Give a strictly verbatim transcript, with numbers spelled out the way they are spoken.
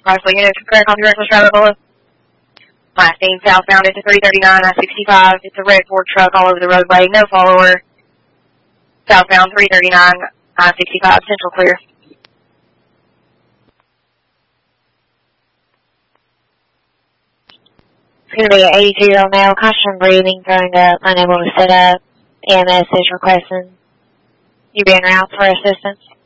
Possibly units, clear, copy, reckless driver below. Last name southbound into three thirty-nine, I sixty-five. It's a red Ford truck all over the roadway, no follower. Southbound three thirty-nine, I sixty-five, central clear. It's going to be an eighty-two-year-old male, caution breathing, throwing up, unable to sit up. E M S is requesting you be en route for assistance.